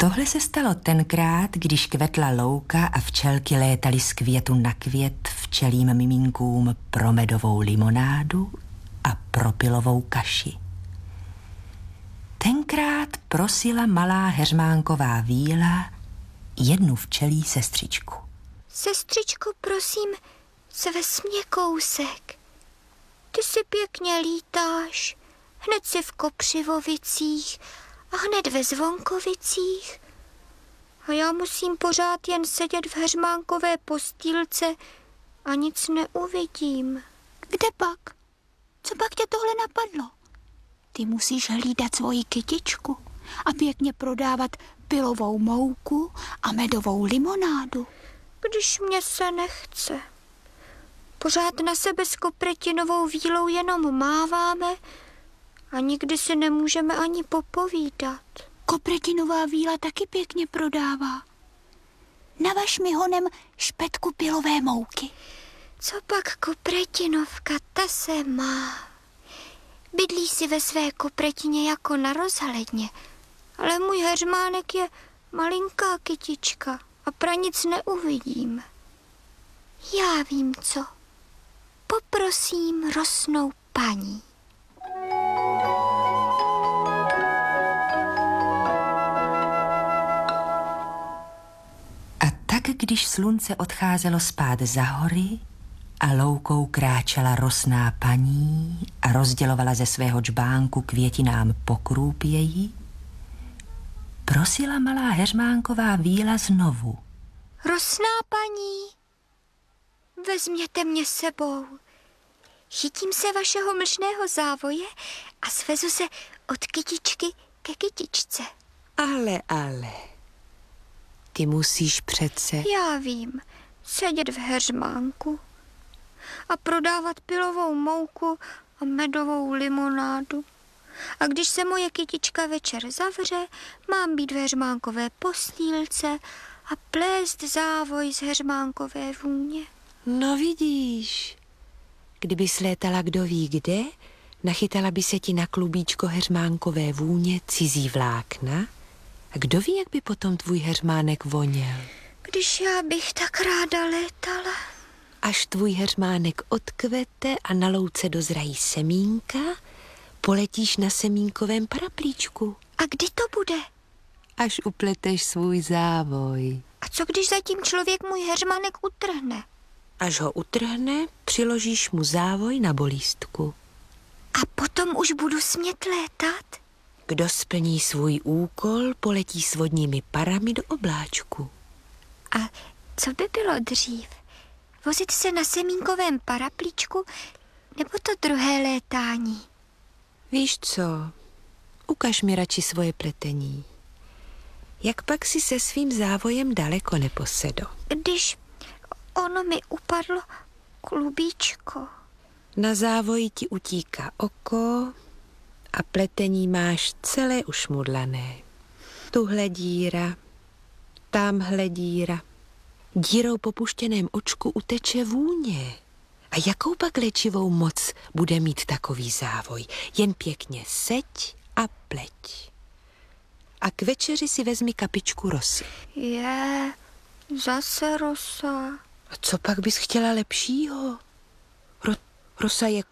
Tohle se stalo tenkrát, když kvetla louka a včelky létaly z květu na květ včelím miminkům pro medovou limonádu a pro pilovou kaši. Tenkrát prosila malá heřmánková víla jednu včelí sestřičku. Sestřičko, prosím, svez mě kousek. Ty si pěkně lítáš, hned si v Kopřivovicích a hned ve Zvonkovicích. A já musím pořád jen sedět v heřmánkové postýlce a nic neuvidím. Kde pak? Co pak tě tohle napadlo? Ty musíš hlídat svoji kytičku a pěkně prodávat pilovou mouku a medovou limonádu. Když mě se nechce. Pořád na sebe s Kopretinovou vílou jenom máváme a nikdy si nemůžeme ani popovídat. Kopretinová víla taky pěkně prodává. Navaž mi honem špetku pilové mouky. Co pak Kopretinovka, ta se má. Bydlí si ve své Kopretině jako na rozhledně, ale můj heřmánek je malinká kytička a pranic neuvidím. Já vím co. Poprosím rosnou paní. A tak, když slunce odcházelo spát za hory a loukou kráčela rosná paní a rozdělovala ze svého džbánku květinám pokrůpěji, prosila malá heřmánková víla znovu. Rosná paní, vezměte mě sebou. Chytím se vašeho mlžného závoje a svezu se od kytičky ke kytičce. Ale, ty musíš přece... Já vím, sedět v heřmánku a prodávat pilovou mouku a medovou limonádu. A když se moje kytička večer zavře, mám být v heřmánkové postýlce a plést závoj z heřmánkové vůně. No vidíš, kdyby slétala kdo ví kde, nachytala by se ti na klubíčko heřmánkové vůně cizí vlákna a kdo ví, jak by potom tvůj heřmánek voněl. Když já bych tak ráda létala. Až tvůj heřmánek odkvete a na louce dozrají semínka, poletíš na semínkovém paraplíčku. A kdy to bude? Až upleteš svůj závoj. A co když zatím člověk můj heřmánek utrhne? Až ho utrhne, přiložíš mu závoj na bolístku. A potom už budu smět létat? Kdo splní svůj úkol, poletí s vodními parami do obláčku. A co by bylo dřív? Vozit se na semínkovém paraplíčku nebo to druhé létání? Víš co, ukaž mi radši svoje pletení. Jak pak si se svým závojem daleko neposedo? Když ono mi upadlo klubíčko. Na závoji ti utíká oko a pletení máš celé ušmudlané. Tuhle díra, tamhle díra. Dírou po puštěném očku uteče vůně. A jakou pak léčivou moc bude mít takový závoj? Jen pěkně seď a pleť. A k večeři si vezmi kapičku rosy. Zase rosa. A co pak bys chtěla lepšího? Rosa je